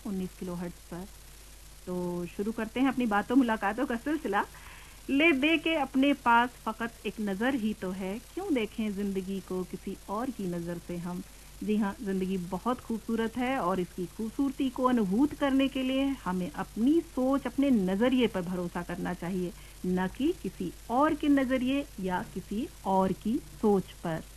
19 kilohertz पर। तो शुरू करते हैं अपनी बातों मुलाकातों का सिलसिला। ले दे के अपने पास फ़कत एक नज़र ही तो है, क्यों देखें ज़िंदगी को किसी और की नज़र से हम। जी हाँ, ज़िंदगी बहुत खूबसूरत है और इसकी खूबसूरती को अनुभूत करने के लिए हमें अपनी सोच, अपने नज़रिए पर भरोसा करना चाहिए, न कि किसी और के नज़रिए या किसी और की सोच पर।